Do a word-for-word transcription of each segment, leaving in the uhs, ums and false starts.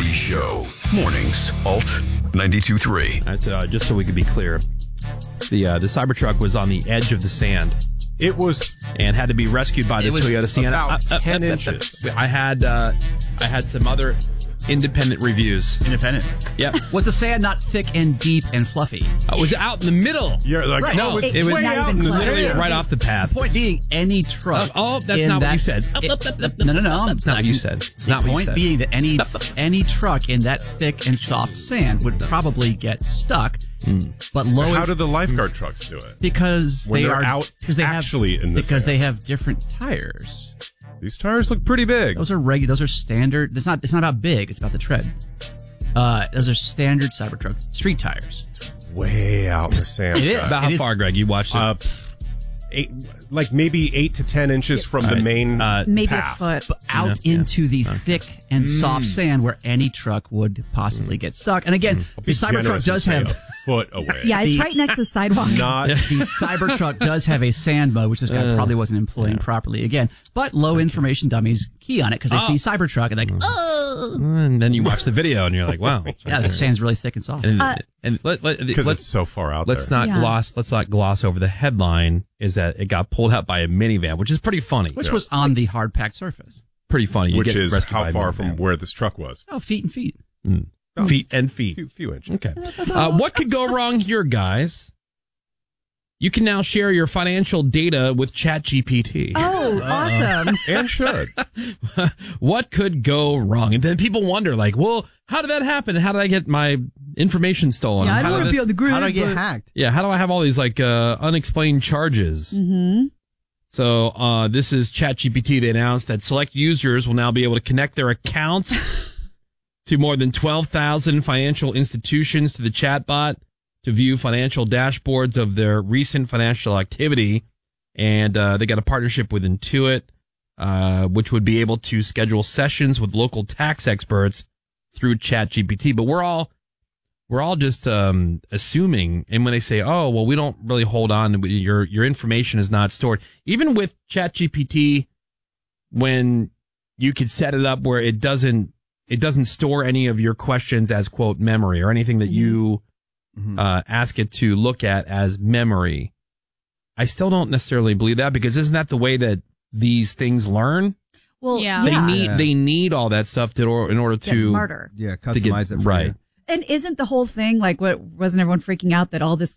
Show. Mornings, Alt ninety-two point three. That's, uh, just so we could be clear, the uh, the Cybertruck was on the edge of the sand. It was and had to be rescued by the it was Toyota Sienna. About uh, uh, ten uh, uh, inches. I had uh, I had some other independent reviews. Independent. Yep. Was the sand not thick and deep and fluffy? Uh, it was out in the middle. You're like, Right. no, No, it's it was way not out even in the close. sand. Literally right off the path. The point being, any truck. Oh, oh, that's in not what you that- said. it- no, no, no. That's not what you said. It's The not what you point said. being that any any truck in that thick and soft sand would probably get stuck. But So low how inf- do the lifeguard trucks do it? because when they they're are out because they actually have in the because sand? they have different tires. These tires look pretty big. Those are regular. Those are standard. It's not. It's not about big. It's about the tread. Uh, those are standard Cybertruck street tires. Way out in the sand. It is. guys. About how It is- far, Greg? You watched it? Uh, eight, like maybe eight to ten inches from All the right. main Uh, Maybe path. a foot. But out Yeah, yeah. into the thick and soft sand where any truck would possibly get stuck. And again, the Be Cybertruck generous does and say have a foot away. Yeah, it's The- right next to the sidewalk. Not the Cybertruck does have a sand mode, which this guy probably wasn't employing properly again. But low information dummies key on it because they see Cybertruck and like, oh, and then you watch the video and you're like, wow. yeah, the sand's really thick and soft. And, Uh, and let, let, because let's it's so far out let's there. not Yeah. gloss let's not gloss over the headline is that it got pulled out by a minivan, which is pretty funny. Which was on the hard packed surface. pretty funny. You Which get is rescued by how a far minivan. from where this truck was. Oh, feet and feet. feet and feet. Few, few inches. Okay. Uh, what could go wrong here, guys? You can now share your financial data with ChatGPT. Oh, awesome. And should. What could go wrong? And then people wonder, like, well, how did that happen? How did I get my information stolen? Yeah, I How don't did want to this- be on the grid. How do I get but- hacked? Yeah, how do I have all these like uh, unexplained charges? Mm-hmm. So uh, this is ChatGPT. They announced that select users will now be able to connect their accounts to more than twelve thousand financial institutions to the chatbot to view financial dashboards of their recent financial activity. And uh, they got a partnership with Intuit, uh, which would be able to schedule sessions with local tax experts through ChatGPT. But we're all we're all just um, assuming, and when they say, "Oh, well, we don't really hold on, your your information is not stored," even with ChatGPT, when you could set it up where it doesn't it doesn't store any of your questions as quote memory or anything that you uh, ask it to look at as memory. I still don't necessarily believe that because isn't that the way that these things learn? Well, Yeah. They yeah. need Yeah. they need all that stuff to or, in order Get to smarter. Yeah, to get customize it for right. you. And isn't the whole thing like what wasn't everyone freaking out that all this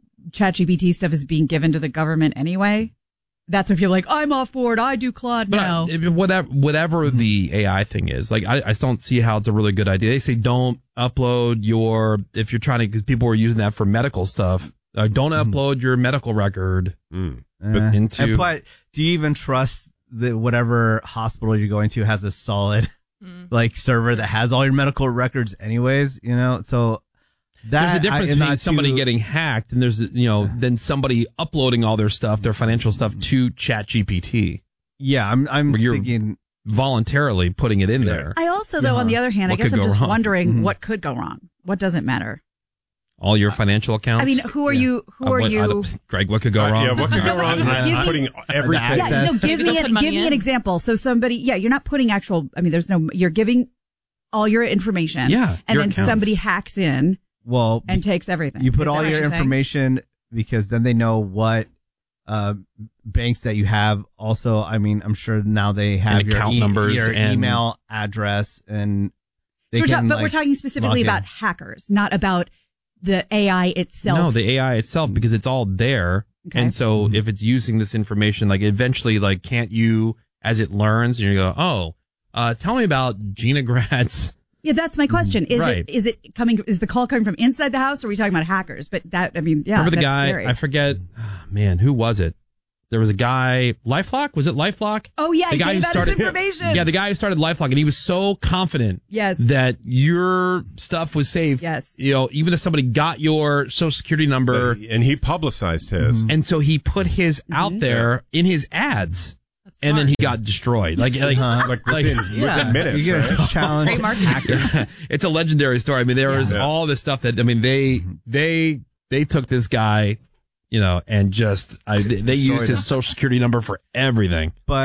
ChatGPT stuff is being given to the government anyway? That's what people are like, I'm off board. I do Claude But now. I, whatever, whatever the A I thing is, like I, I still don't see how it's a really good idea. They say don't upload your if you're trying to because people are using that for medical stuff. Uh, don't upload your medical record Mm. Uh, into- and but do you even trust that whatever hospital you're going to has a solid like server that has all your medical records anyways, you know? So that There's a difference I, and between not somebody to- getting hacked and there's you know then somebody uploading all their stuff, their financial stuff to ChatGPT, Yeah, I'm I'm where you're thinking voluntarily putting it in Yeah. there. I also, though, on the other hand, What I guess could I'm go just wrong? wondering Mhm. what could go wrong. What doesn't matter? All your financial accounts. I mean, who are you? Who Uh, are what- I you? don't- Greg, what could go Uh, wrong? yeah, what could go wrong? Give me- Putting everything. Yeah, no, access. give Maybe me they'll an, put money give me an in. example. So somebody, yeah, you're not putting actual. I mean, there's no. You're giving all your information. Yeah, and your then accounts. somebody hacks in well and takes everything. you put Is all that what your you're saying? information because then they know what uh, banks that you have. Also, I mean, I'm sure now they have And your, account e- numbers your and- email address, and they So we're can, talking, but like, we're talking specifically log in. about hackers, not about the A I itself. No, the A I itself, because it's all there. Okay. And so if it's using this information, like eventually, like, can't you, as it learns, you go, oh, uh, tell me about Gina Grad's. Yeah, that's my question. Is Right. it is it coming? Is the call coming from inside the house, or are we talking about hackers? But that, I mean, yeah, Remember the that's guy? scary. I forget. oh, man, who was it? There was a guy, LifeLock? Was it LifeLock? Oh yeah, the he guy gave who out started his information. Yeah, the guy who started LifeLock, and he was so confident Yes. that your stuff was safe. Yes. You know, even if somebody got your social security number, And he publicized his. and so he put his out there in his ads, and then he got destroyed. Like, like, Uh-huh. Like like- within, within minutes, you get right? a challenge. Great marketing. hackers. it's a legendary story. I mean, there was Yeah. all this stuff that I mean, they they they took this guy, you know, and just I, they used Destroyed him. his social security number for everything. But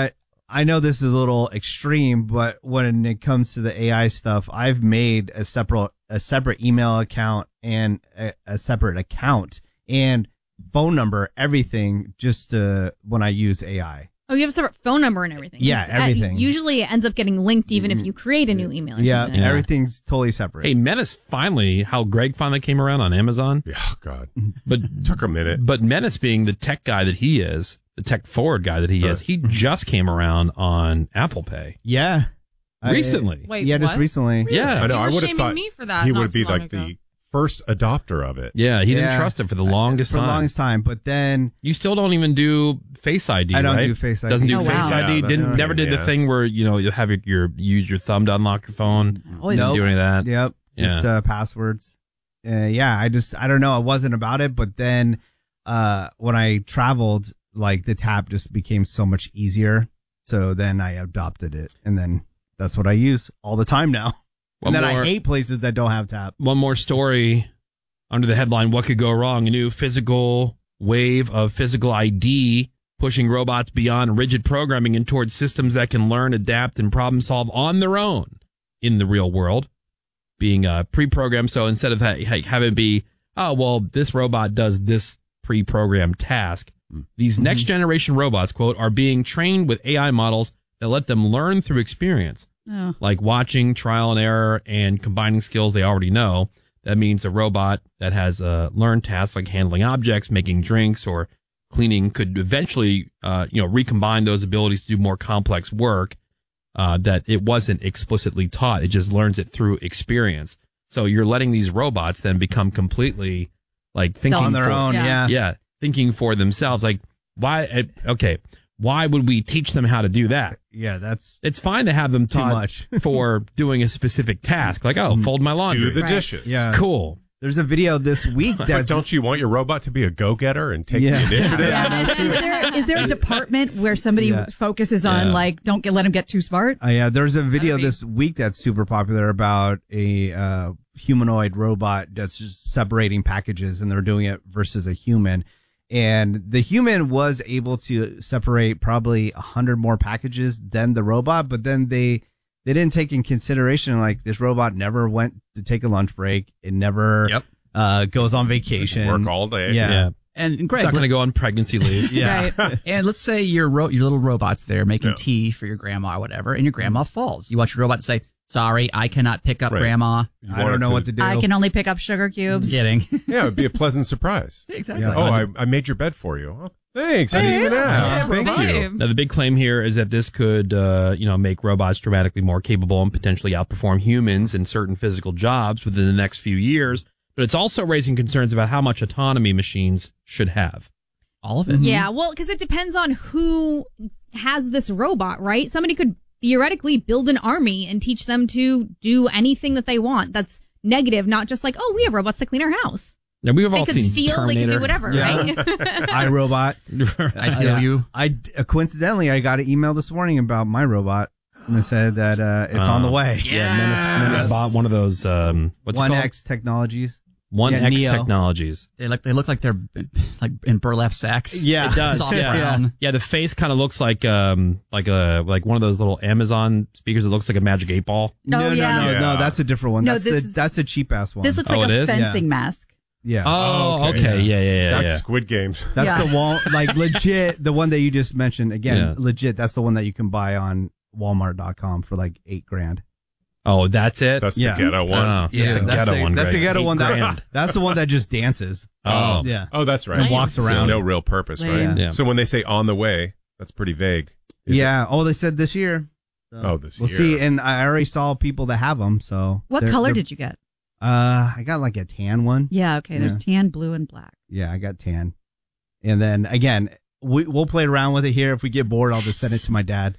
I know this is a little extreme, but when it comes to the A I stuff, I've made a separate a separate email account and a, a separate account and phone number, everything, just to, when I use A I. Oh, you have a separate phone number and everything. Yeah, It's, uh, everything. usually it ends up getting linked even if you create a new email or Yeah, something. everything's totally separate. Hey, Menace finally, how Greg finally came around on Amazon. Yeah, oh, God. But Took a minute. But Menace being the tech guy that he is, the tech forward guy that he is, he just came around on Apple Pay Yeah. I- recently. Wait, yeah, just what? recently. Yeah. I know. You were I would have shaming thought me for that he not would be too long like ago. the first adopter of it. Yeah, he didn't Yeah. trust it for the longest For the time. longest time, but then You still don't even do Face I D, I don't right? do Face I D. Doesn't do Oh, Face wow. I D. Yeah, that's Didn't a never pain did in the the thing ass. where you know you have your, your use your thumb to unlock your phone. Always Doesn't Nope. do any of that. Yep. Just Yeah. uh, passwords. Uh, yeah, I just I don't know. I wasn't about it, but then uh, when I traveled, like the tap just became so much easier. So then I adopted it, and then that's what I use all the time now. One and then more- I hate places that don't have tap. One more story under the headline, What Could Go Wrong? A new physical wave of physical I D pushing robots beyond rigid programming and towards systems that can learn, adapt, and problem solve on their own in the real world, being uh, pre-programmed. So instead of ha- ha- having it be, oh, well, this robot does this pre-programmed task, these next generation robots, quote, are being trained with A I models that let them learn through experience. Oh. Like watching, trial and error, and combining skills they already know. That means a robot that has uh, learned tasks like handling objects, making drinks, or cleaning could eventually, uh, you know, recombine those abilities to do more complex work uh, that it wasn't explicitly taught. It just learns it through experience. So you're letting these robots then become completely like thinking On their for, own, Yeah. yeah. yeah, thinking for themselves. Like why? eh, Okay, why would we teach them how to do that? Yeah, that's It's fine to have them Too taught much. for doing a specific task, like oh, fold my laundry. Do the Right. dishes. yeah. Cool. There's a video this week But that's don't you want your robot to be a go-getter and take Yeah. the initiative? Yeah. Is there is there a department where somebody Yeah. focuses on Yeah. like don't get let him get too smart? Uh, yeah, there's a video That'd be- this week that's super popular about a uh, humanoid robot that's just separating packages, and they're doing it versus a human. And the human was able to separate probably a hundred more packages than the robot, but then they they didn't take in consideration like this robot never went to take a lunch break. It never Yep. uh, goes on vacation. Work all day. Yeah. Yeah. And, and It's Greg, not going to go on pregnancy leave. Yeah. Right. and let's say your ro- your little robot's there making Yeah. tea for your grandma or whatever, and your grandma falls. You want your robot to say, "Sorry, I cannot pick up Right. grandma." You I want don't it know what to do. I can only pick up sugar cubes. Kidding. Yeah, it would be a pleasant surprise. exactly. Yeah. Oh, I, I made your bed for you. Oh, thanks. I didn't even ask. Thank you. Vibe. Now, the big claim here is that this could, uh, you know, make robots dramatically more capable and potentially outperform humans in certain physical jobs within the next few years. But it's also raising concerns about how much autonomy machines should have. All of it. Yeah, well, because it depends on who has this robot, right? Somebody could theoretically build an army and teach them to do anything that they want. That's negative, not just like, oh, we have robots to clean our house. Now, we've They all could seen steal, Terminator. they could do whatever, Yeah. right? iRobot. I steal Yeah. you. I uh, coincidentally I got an email this morning about my robot, and it said that uh, it's on the Uh, way. Yeah, Menace, Menace bought one of those, um, what's One it called? X Technologies. One Yeah, X Neo. Technologies. They look. They look like they're like in burlap sacks. Yeah. It does, Soft yeah. brown. Yeah, the face kind of looks like um like a like one of those little Amazon speakers that looks like a magic eight ball. No, no, yeah. no, no, Yeah. no. That's a different one. No, that's this the is- that's the cheap ass one. This looks Oh, like it a is? fencing Yeah. mask. yeah. Oh, okay. okay. Yeah, yeah, yeah. That's yeah. Squid Games. That's Yeah. the one, like legit, the one that you just mentioned. Again, Yeah. legit. That's the one that you can buy on Walmart dot com for like eight grand. Oh, that's it? That's Yeah. the ghetto one. Oh, Yeah. that's the That's ghetto the, one. That's the Greg. ghetto Eight one. grand. That, that's the one that just dances. Oh. Yeah. Oh, that's right. And walks So around. no real purpose, right? Yeah. Yeah. So when they say on the way, that's pretty vague. Is yeah. Oh, they said this year. So Oh, this we'll year. see. And I already saw people that have them. So What they're- color they're- did you get? Uh, I got like a tan one. Yeah, okay. There's tan, blue, and black. Yeah, I got tan. And then again, we, we'll play around with it here. If we get bored, I'll just send it to my dad.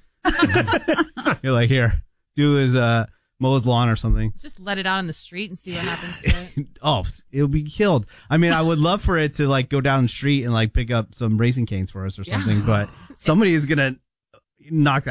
You're like, here, do his uh mow his lawn or something. Just let it out in the street and see what happens to it. Oh, it'll be killed. I mean, I would love for it to like go down the street and like pick up some racing canes for us or Yeah. something, but somebody is gonna knock that